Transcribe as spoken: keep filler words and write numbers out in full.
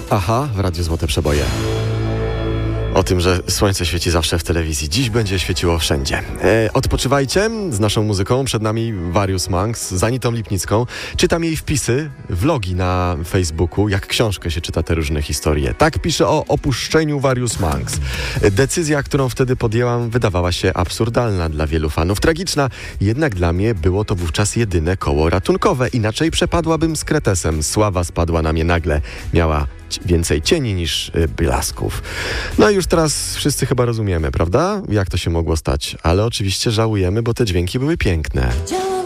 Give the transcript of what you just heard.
Aha, w Radiu Złote Przeboje. O tym, że słońce świeci zawsze w telewizji. Dziś będzie świeciło wszędzie. E, odpoczywajcie z naszą muzyką. Przed nami Warius Manx z Anitą Lipnicką. Czytam jej wpisy, vlogi na Facebooku, jak książkę się czyta te różne historie. Tak pisze o opuszczeniu Warius Manx. Decyzja, którą wtedy podjęłam, wydawała się absurdalna dla wielu fanów. Tragiczna, jednak dla mnie było to wówczas jedyne koło ratunkowe. Inaczej przepadłabym z kretesem. Sława spadła na mnie nagle. Miała więcej cieni niż y, blasków. No i już teraz wszyscy chyba rozumiemy, prawda? Jak to się mogło stać. Ale oczywiście żałujemy, bo te dźwięki były piękne.